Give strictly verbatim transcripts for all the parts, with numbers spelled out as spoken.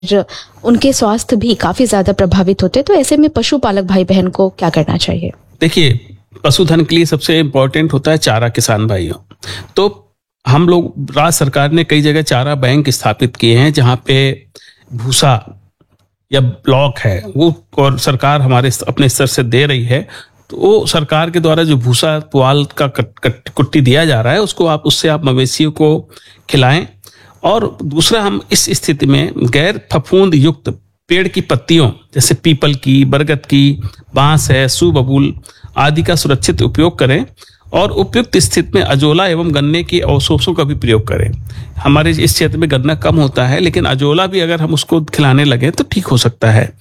जो उनके स्वास्थ्य भी काफी ज्यादा प्रभावित होते हैं। तो ऐसे में पशुपालक भाई बहन को क्या करना चाहिए? देखिए, पशुधन के लिए सबसे इम्पोर्टेंट होता है चारा, किसान भाइयों। तो हम लोग, राज्य सरकार ने कई जगह चारा बैंक स्थापित किए हैं जहां पे भूसा या ब्लॉक है वो और सरकार हमारे अपने स्तर से दे रही है। तो वो सरकार के द्वारा जो भूसा पुआल का कट, कट, कुट्टी दिया जा रहा है उसको आप उससे आप मवेशियों को खिलाएं। और दूसरा, हम इस स्थिति में गैर फफूंद युक्त पेड़ की पत्तियों जैसे पीपल की, बरगद की, बांस है, सू बबूल आदि का सुरक्षित उपयोग करें और उपयुक्त स्थिति में अजोला एवं गन्ने के अवशोषों का भी प्रयोग करें। हमारे इस क्षेत्र में गन्ना कम होता है, लेकिन अजोला भी अगर हम उसको खिलाने लगे तो ठीक हो सकता है।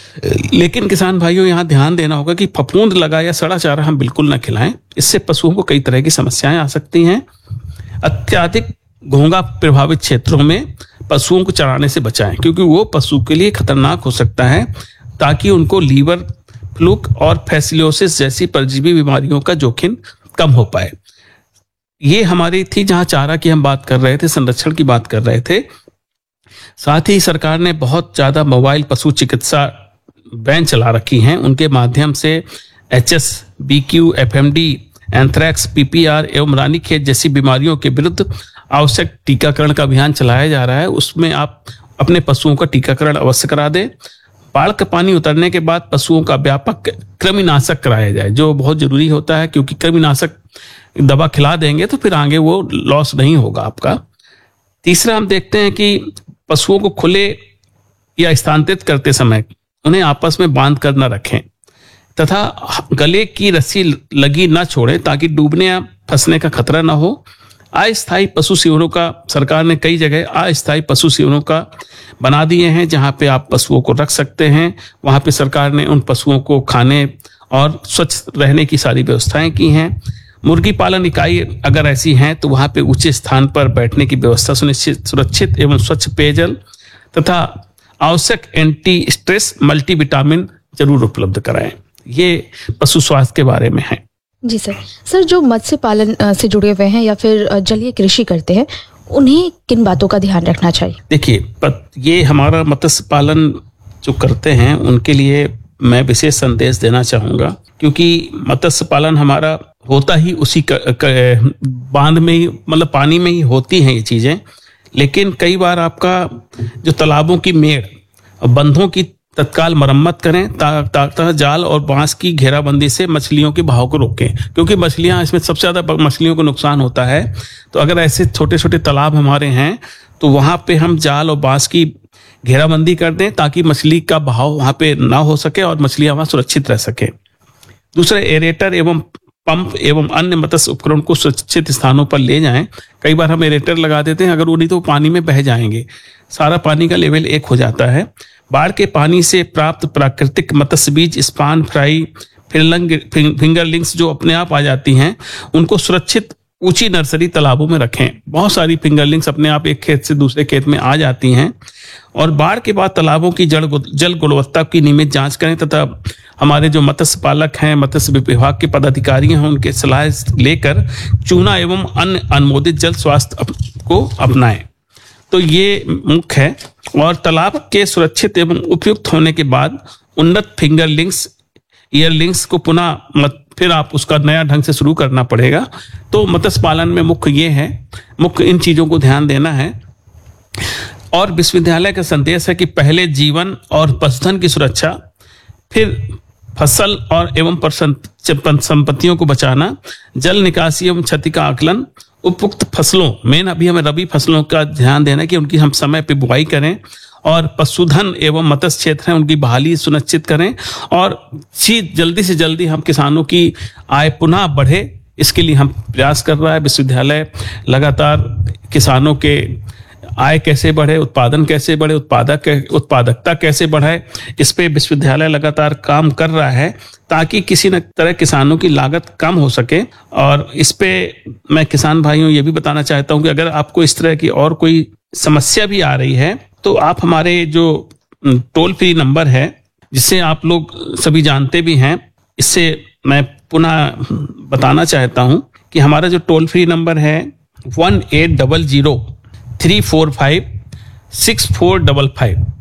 लेकिन किसान भाइयों, यहाँ ध्यान देना होगा कि फफूंद लगा या सड़ा चारा हम बिल्कुल न खिलाएं। इससे पशुओं को कई तरह की समस्याएं आ सकती हैं। अत्यधिक घोंघा प्रभावित क्षेत्रों में पशुओं को चराने से बचाएं, क्योंकि वो पशु के लिए खतरनाक हो सकता है, ताकि उनको लीवर फ्लूक और फैसिलियोसिस जैसी परजीवी बीमारियों का जोखिम कम हो पाए। ये हमारी थी जहां चारा की हम बात कर रहे थे, संरक्षण की बात कर रहे थे। साथ ही सरकार ने बहुत ज्यादा मोबाइल पशु चिकित्सा वैन चला रखी हैं। उनके माध्यम से H S, B Q, F M D, anthrax, P P R एवं रानीखेत जैसी बीमारियों के विरुद्ध आवश्यक टीकाकरण का अभियान चलाया जा रहा है। उसमें आप अपने पशुओं का टीकाकरण अवश्य करा दें। बाढ़ का पानी उतरने के बाद पशुओं का व्यापक कृमिनाशक कराया जाए, जो बहुत जरूरी होता है, क्योंकि कृमिनाशक दवा खिला देंगे तो फिर आगे वो लॉस नहीं होगा आपका। तीसरा, हम देखते हैं कि पशुओं को खुले या स्थानांतरित करते समय उन्हें आपस में बांध कर न रखें तथा गले की रस्सी लगी न छोड़ें, ताकि डूबने या फंसने का खतरा न हो। अस्थायी पशु शिविरों का सरकार ने कई जगह अस्थायी पशु शिविरों का बना दिए हैं, जहां पे आप पशुओं को रख सकते हैं। वहां पे सरकार ने उन पशुओं को खाने और स्वच्छ रहने की सारी व्यवस्थाएं की हैं। मुर्गी पालन इकाई अगर ऐसी हैं तो वहां पे ऊंचे स्थान पर बैठने की व्यवस्था सुनिश्चित, सुरक्षित एवं स्वच्छ पेयजल तथा आवश्यक एंटी स्ट्रेस मल्टीविटामिन जरूर उपलब्ध कराएं। ये पशु स्वास्थ्य के बारे में है। जी सर। सर, जो मत्स्य पालन से जुड़े हुए हैं या फिर जलीय कृषि करते हैं, उन्हें किन बातों का ध्यान रखना चाहिए? देखिए, ये हमारा मत्स्य पालन जो करते हैं उनके लिए मैं विशेष संदेश देना चाहूंगा, क्योंकि मत्स्य पालन हमारा होता ही उसी बांध में ही, मतलब पानी में ही होती हैं ये चीजें। लेकिन कई बार आपका जो तालाबों की मेड़ और बंधों की तत्काल मरम्मत करें, ताकि जाल और बांस की घेराबंदी से मछलियों के भाव को रोकें, क्योंकि मछलियां, इसमें सबसे ज्यादा मछलियों को नुकसान होता है। तो अगर ऐसे छोटे छोटे तालाब हमारे हैं तो वहां पे हम जाल और बांस की घेराबंदी कर दें, ताकि मछली का भाव वहां पे ना हो सके और मछलियां वहां सुरक्षित रह सके। दूसरे, एरेटर एवं पंप एवं अन्य मत्स्य उपकरण को सुरक्षित स्थानों पर ले जाएं। कई बार हम एरेटर लगा देते हैं, अगर वो नहीं तो पानी में बह जाएंगे, सारा पानी का लेवल एक हो जाता है। बाढ़ के पानी से प्राप्त प्राकृतिक मत्स्य बीज, स्पान, फ्राई, फिंगरलिंग्स जो अपने आप आ जाती हैं, उनको सुरक्षित ऊंची नर्सरी तालाबों में रखें। बहुत सारी फिंगरलिंग्स अपने आप एक खेत से दूसरे खेत में आ जाती हैं। और बाढ़ के बाद तालाबों की जल जल गुणवत्ता की नियमित जांच करें तथा हमारे जो मत्स्य पालक हैं, मत्स्य विभाग के पदाधिकारी हैं, उनके सलाह लेकर चूना एवं अन्य अनुमोदित जल स्वास्थ्य को अपनाएं। तो ये मुख्य है। और तालाब के सुरक्षित एवं उपयुक्त होने के बाद उन्नत फिंगरलिंग्स, ईयरलिंग्स को पुनः मत, फिर आप उसका नया ढंग से शुरू करना पड़ेगा। तो मत्स्य पालन में मुख्य ये है, मुख्य इन चीजों को ध्यान देना है। और विश्वविद्यालय का संदेश है कि पहले जीवन और पशुधन की सुरक्षा, फिर फसल और एवं संपत्तियों को बचाना, जल निकासी एवं क्षति का आकलन, उपयुक्त फसलों, मेन अभी हमें रबी फसलों का ध्यान देना है कि उनकी हम समय पे बुआई करें, और पशुधन एवं मत्स्य क्षेत्र है उनकी बहाली सुनिश्चित करें, और जल्दी से जल्दी हम किसानों की आय पुनः बढ़े, इसके लिए हम प्रयास कर रहा है। विश्वविद्यालय लगातार किसानों के आय कैसे बढ़े, उत्पादन कैसे बढ़े, उत्पादक उत्पादकता कैसे बढ़े, इस पे विश्वविद्यालय लगातार काम कर रहा है, ताकि किसी न तरह किसानों की लागत कम हो सके। और इस पे मैं किसान भाइयों ये भी बताना चाहता हूं कि अगर आपको इस तरह की और कोई समस्या भी आ रही है तो आप हमारे जो टोल फ्री नंबर है, जिसे आप लोग सभी जानते भी हैं, इससे मैं पुनः बताना चाहता हूं कि हमारा जो टोल फ्री नंबर है one eight double zero three four five six four double five